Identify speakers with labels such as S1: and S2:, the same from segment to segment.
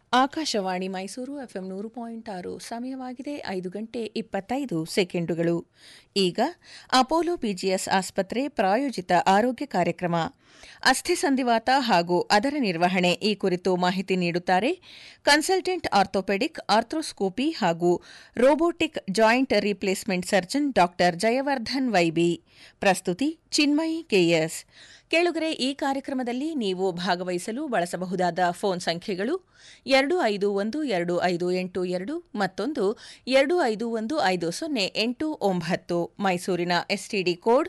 S1: Akashvani Mysuru FM 100.6 ಸಮಯವಾಗಿದೆ 5:25 ಈಗ Apollo BGS ಆಸ್ಪತ್ರೆ ಪ್ರಾಯೋಜಿತ ಆರೋಗ್ಯ ಕಾರ್ಯಕ್ರಮ ಅಸ್ಥಿ ಸಂಧಿವಾತ ಹಾಗೂ ಅದರ ನಿರ್ವಹಣೆ ಈ ಕುರಿತು ಮಾಹಿತಿ ನೀಡುತ್ತಾರೆ ಕನ್ಸಲ್ಟೆಂಟ್ ಆರ್ಥೋಪೆಡಿಕ್ ಆರ್ಥ್ರೋಸ್ಕೋಪಿ ಹಾಗೂ ರೋಬೋಟಿಕ್ ಜಾಯಿಂಟ್ ರಿಪ್ಲೇಸ್ಮೆಂಟ್ ಸರ್ಜನ್ ಡಾ ಜಯವರ್ಧನ್ ವೈಬಿ. ಪ್ರಸ್ತುತಿ ಚಿನ್ಮಯಿ ಕೆಎಸ್. ಕೇಳುಗರೆ, ಈ ಕಾರ್ಯಕ್ರಮದಲ್ಲಿ ನೀವು ಭಾಗವಹಿಸಲು ಬಳಸಬಹುದಾದ ಫೋನ್ ಸಂಖ್ಯೆಗಳು 25125882 ಮತ್ತೊಂದು 25150889. ಮೈಸೂರಿನ ಎಸ್ಟಿಡಿ ಕೋಡ್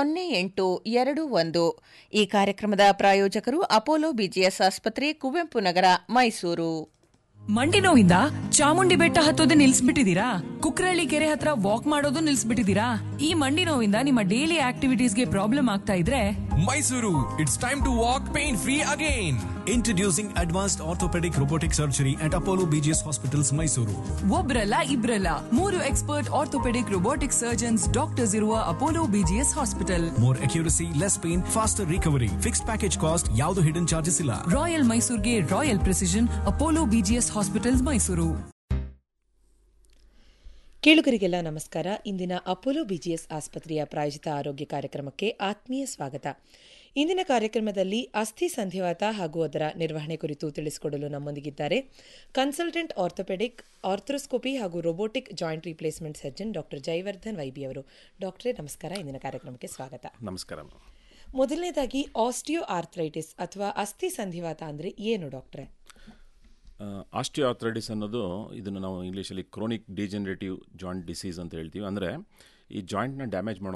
S1: 0821. ಈ ಕಾರ್ಯಕ್ರಮದ ಪ್ರಾಯೋಜಕರು ಅಪೋಲೋ ಬಿಜಿಎಸ್ ಆಸ್ಪತ್ರೆ, ಕುವೆಂಪು ನಗರ, ಮೈಸೂರು.
S2: ಮಂಡಿ ನೋವಿಂದ ಚಾಮುಂಡಿ ಬೆಟ್ಟ ಹತ್ತೋದು ನಿಲ್ಸ್ಬಿಟ್ಟಿದೀರಾ? ಕುಕ್ರಳ್ಳಿ ಕೆರೆ ಹತ್ರ ವಾಕ್ ಮಾಡೋದು ನಿಲ್ಸ್ಬಿಟ್ಟಿದೀರಾ? ಈ ಮಂಡಿ ನೋವಿಂದ ನಿಮ್ಮ ಡೈಲಿ ಆಕ್ಟಿವಿಟೀಸ್ಗೆ ಪ್ರಾಬ್ಲಮ್ ಆಗ್ತಾ ಇದ್ರೆ
S3: Mysuru, it's time to walk pain free again. Introducing advanced orthopedic robotic surgery at Apollo BGS Hospitals, Mysuru.
S2: ಒಬ್ರಲ್ಲ ಇಬ್ರಲ್ಲ 3 expert orthopaedic robotic surgeons doctors ಇರುವ Apollo BGS hospital.
S3: More accuracy, less pain, faster recovery. Fixed package cost, ಯಾವುದು hidden charges ಇಲ್ಲ.
S2: Royal ಮೈಸೂರ್ಗೆ royal precision, Apollo BGS hospitals, Mysuru.
S4: ಕೇಳುಗರಿಗೆಲ್ಲ ನಮಸ್ಕಾರ. ಇಂದಿನ Apollo BGS ಆಸ್ಪತ್ರೆಯ ಪ್ರಾಯೋಜಿತ ಆರೋಗ್ಯ ಕಾರ್ಯಕ್ರಮಕ್ಕೆ ಆತ್ಮೀಯ ಸ್ವಾಗತ. ಇಂದಿನ ಕಾರ್ಯಕ್ರಮದಲ್ಲಿ ಅಸ್ಥಿ ಸಂಧಿವಾತ ಹಾಗೂ ಅದರ ನಿರ್ವಹಣೆ ಕುರಿತು ತಿಳಿಸಿಕೊಡಲು ನಮ್ಮೊಂದಿಗಿದ್ದಾರೆ ಕನ್ಸಲ್ಟೆಂಟ್ ಆರ್ಥೋಪೆಡಿಕ್ ಆರ್ಥ್ರೋಸ್ಕೋಪಿ ಹಾಗೂ ರೋಬೋಟಿಕ್ ಜಾಯಿಂಟ್ ರಿಪ್ಲೇಸ್ಮೆಂಟ್ ಸರ್ಜನ್ ಡಾ ಜಯವರ್ಧನ್ ವೈಬಿ ಅವರು. ಡಾಕ್ಟರೇ ನಮಸ್ಕಾರ, ಇಂದಿನ ಕಾರ್ಯಕ್ರಮಕ್ಕೆ ಸ್ವಾಗತ.
S5: ನಮಸ್ಕಾರ.
S4: ಮೊದಲನೇದಾಗಿ ಆಸ್ಟಿಯೋ ಆರ್ಥ್ರೈಟಿಸ್ ಅಥವಾ ಅಸ್ಥಿ ಸಂಧಿವಾತ ಅಂದರೆ ಏನು ಡಾಕ್ಟ್ರೆ?
S5: ಆಸ್ಟಿಯೋ ಆರ್ಥ್ರೈಟಿಸ್ ಅನ್ನೋದು, ಇದನ್ನು ನಾವು ಇಂಗ್ಲೀಷಲ್ಲಿ ಕ್ರೋನಿಕ್ ಡಿಜೆನರೇಟಿವ್ ಜಾಯಿಂಟ್ ಡಿಸೀಸ್ ಅಂತ ಹೇಳ್ತೀವಿ. ಅಂದರೆ ಈ ಜಾಯಿಂಟ್ನ ಡ್ಯಾಮೇಜ್ ಮಾಡೋ